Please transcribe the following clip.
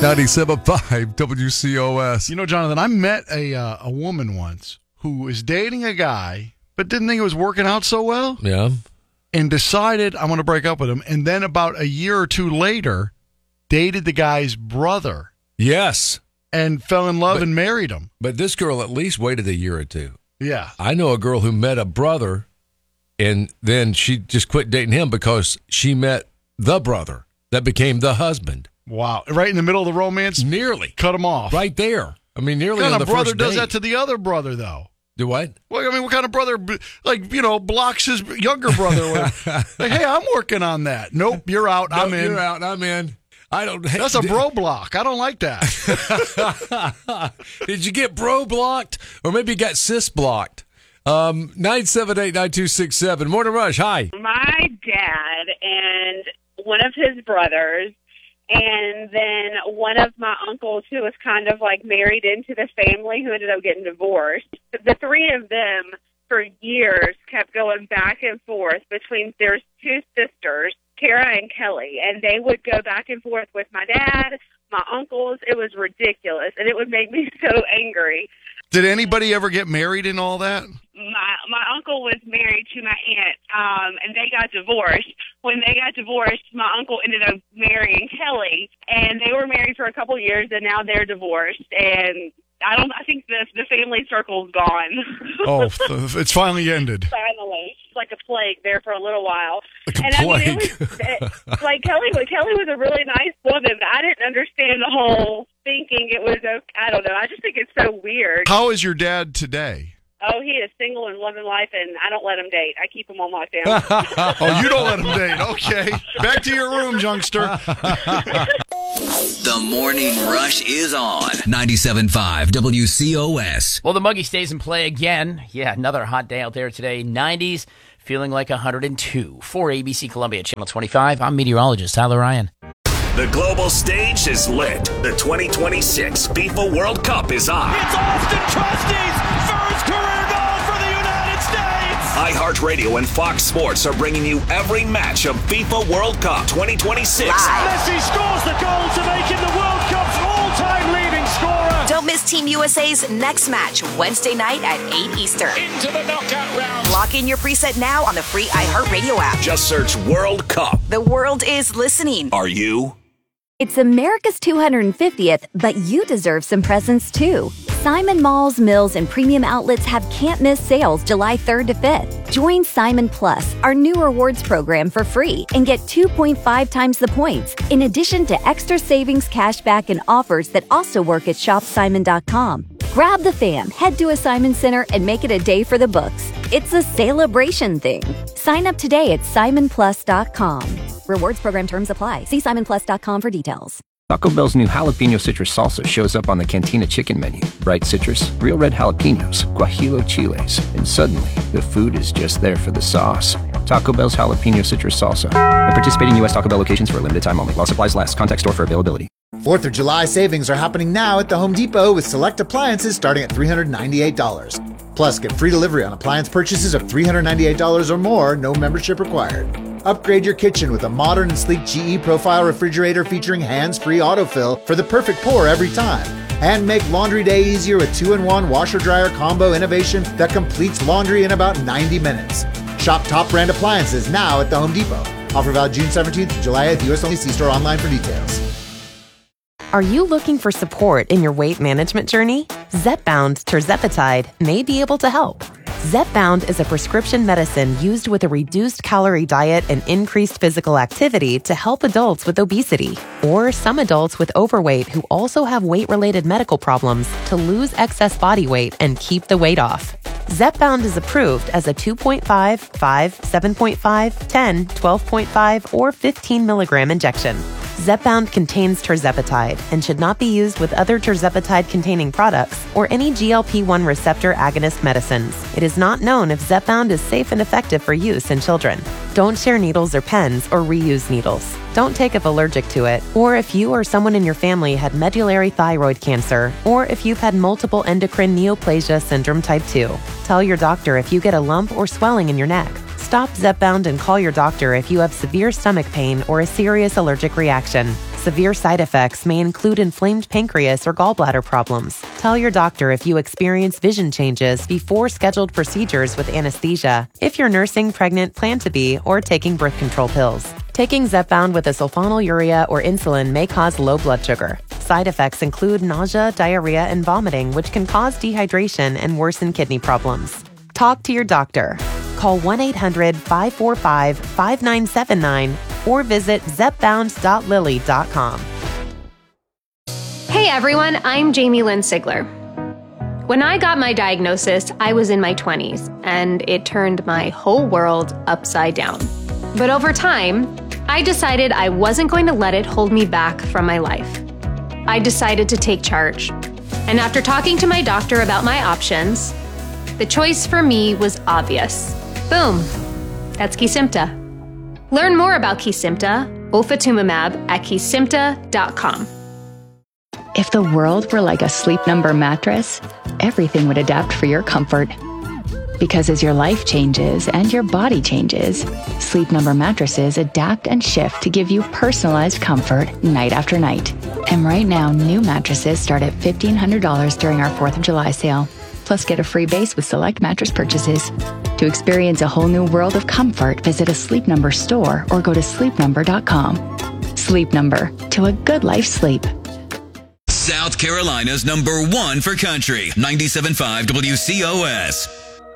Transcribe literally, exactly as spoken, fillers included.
ninety-seven point five W C O S. You know, Jonathan, I met a uh, a woman once who was dating a guy, but didn't think it was working out so well. Yeah. And decided I'm going to break up with him. And then about a year or two later, dated the guy's brother. Yes. And fell in love but, and married him. But this girl at least waited a year or two. Yeah. I know a girl who met a brother, and then she just quit dating him because she met the brother that became the husband. Wow. Right in the middle of the romance? Nearly. Cut him off. Right there. I mean, nearly What kind on the of brother first does date. that to the other brother, though? Do what? Well, I mean, what kind of brother, like, you know, blocks his younger brother? Like, hey, I'm working on that. Nope, you're out. No, I'm in. You're out. I'm in. I don't. That's a bro block. I don't like that. Did you get bro blocked, or maybe you got sis blocked? Um, nine seven eight nine two six seven. Morning Rush. Hi. My dad and one of his brothers, and then one of my uncles who was kind of like married into the family who ended up getting divorced. The three of them for years kept going back and forth between there's two sisters, Kara and Kelly, and they would go back and forth with my dad, my uncles. It was ridiculous, and it would make me so angry. Did anybody ever get married and all that? My my uncle was married to my aunt, um, and they got divorced. When they got divorced, my uncle ended up marrying Kelly, and they were married for a couple years, and now they're divorced. And I don't. I think the the family circle's gone. Oh, it's finally ended. Finally, it's like a plague there for a little while. Like a and plague. I mean, it was, it, like Kelly, Kelly was a really nice woman, but I didn't understand the whole thinking it was. Okay, I don't know. I just think it's so weird. How is your dad today? Oh, he is single and loving life, and I don't let him date. I keep him on lockdown. Oh, you don't let him date. Okay. Back to your room, youngster. The Morning Rush is on ninety-seven point five W C O S. Well, the Muggy stays in play again. Yeah, another hot day out there today. nineties, feeling like one hundred two. For A B C Columbia, Channel twenty-five, I'm meteorologist Tyler Ryan. The global stage is lit. The twenty twenty-six FIFA World Cup is on. It's Austin Trusty's first career goal for the United States. iHeartRadio and Fox Sports are bringing you every match of FIFA World Cup twenty twenty-six. Messi scores the goal to make him the World Cup's all-time leading scorer. Don't miss Team U S A's next match Wednesday night at eight Eastern. Into the knockout round. Lock in your preset now on the free iHeartRadio app. Just search World Cup. The world is listening. Are you? It's America's two hundred fiftieth, but you deserve some presents too. Simon Malls, Mills, and Premium Outlets have can't-miss sales July third to fifth. Join Simon Plus, our new rewards program, for free and get two point five times the points, in addition to extra savings, cashback, and offers that also work at shop simon dot com. Grab the fam, head to a Simon Center, and make it a day for the books. It's a celebration thing. Sign up today at simon plus dot com. Rewards program terms apply. See simon plus dot com for details. Taco Bell's new jalapeno citrus salsa shows up on the Cantina chicken menu. Bright citrus, real red jalapenos, guajillo chiles, and suddenly the food is just there for the sauce. Taco Bell's jalapeno citrus salsa. At participating U S Taco Bell locations for a limited time only. While supplies last. Contact store for availability. fourth of July savings are happening now at the Home Depot with select appliances starting at three hundred ninety-eight dollars. Plus, get free delivery on appliance purchases of three hundred ninety-eight dollars or more, no membership required. Upgrade your kitchen with a modern and sleek G E Profile refrigerator featuring hands-free autofill for the perfect pour every time. And make laundry day easier with two in one washer-dryer combo innovation that completes laundry in about ninety minutes. Shop top brand appliances now at the Home Depot. Offer valid June seventeenth to July eighth. U S only. See store online for details. Are you looking for support in your weight management journey? Zepbound tirzepatide may be able to help. Zepbound is a prescription medicine used with a reduced calorie diet and increased physical activity to help adults with obesity, or some adults with overweight who also have weight-related medical problems to lose excess body weight and keep the weight off. Zepbound is approved as a two point five, five, seven point five, ten, twelve point five, or fifteen milligram injection. Zepbound contains tirzepatide and should not be used with other tirzepatide-containing products or any G L P one receptor agonist medicines. It is not known if Zepbound is safe and effective for use in children. Don't share needles or pens or reuse needles. Don't take if allergic to it, or if you or someone in your family had medullary thyroid cancer, or if you've had multiple endocrine neoplasia syndrome type two. Tell your doctor if you get a lump or swelling in your neck. Stop Zepbound and call your doctor if you have severe stomach pain or a serious allergic reaction. Severe side effects may include inflamed pancreas or gallbladder problems. Tell your doctor if you experience vision changes before scheduled procedures with anesthesia, if you're nursing, pregnant, plan to be, or taking birth control pills. Taking Zepbound with a sulfonylurea or insulin may cause low blood sugar. Side effects include nausea, diarrhea, and vomiting, which can cause dehydration and worsen kidney problems. Talk to your doctor. Call one eight hundred five four five five nine seven nine or visit zepbound dot lilly dot com. Hey everyone, I'm Jamie Lynn Sigler. When I got my diagnosis, I was in my twenties, and it turned my whole world upside down. But over time, I decided I wasn't going to let it hold me back from my life. I decided to take charge. And after talking to my doctor about my options, the choice for me was obvious. Boom. That's Kesimpta. Learn more about Kesimpta, ofatumumab, at kesimpta dot com. If the world were like a Sleep Number mattress, everything would adapt for your comfort. Because as your life changes and your body changes, Sleep Number mattresses adapt and shift to give you personalized comfort night after night. And right now, new mattresses start at fifteen hundred dollars during our fourth of July sale. Plus, get a free base with select mattress purchases. To experience a whole new world of comfort, visit a Sleep Number store or go to sleep number dot com. Sleep Number, to a good life sleep. South Carolina's number one for country, ninety-seven point five W C O S.